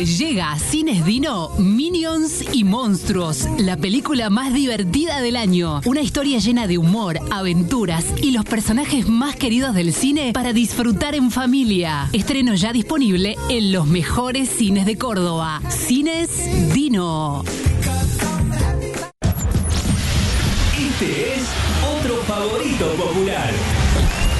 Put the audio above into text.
Llega a Cines Dino Minions y Monstruos, la película más divertida del año. Una historia llena de humor, aventuras y los personajes más queridos del cine para disfrutar en familia. Estreno ya disponible en los mejores cines de Córdoba. Cines Dino. Este es otro favorito popular.